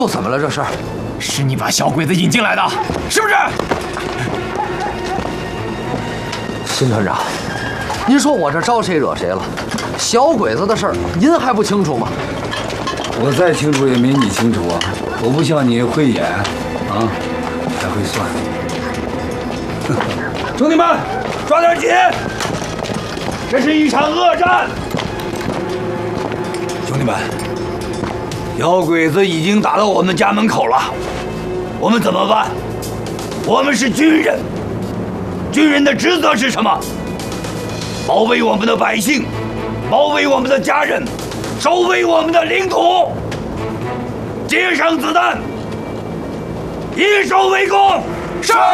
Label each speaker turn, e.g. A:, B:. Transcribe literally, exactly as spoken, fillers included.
A: 又怎么了？这是？
B: 是你把小鬼子引进来的，是不是？
A: 辛团长，您说我这招谁惹谁了？小鬼子的事儿，您还不清楚吗？
C: 我再清楚也没你清楚啊！我不像你会演啊，还会算。兄弟们，抓点紧！这是一场恶战。兄弟们，小鬼子已经打到我们家门口了，我们怎么办？我们是军人，军人的职责是什么？保卫我们的百姓，保卫我们的家人，守卫我们的领土。接上子弹，以守为攻。是。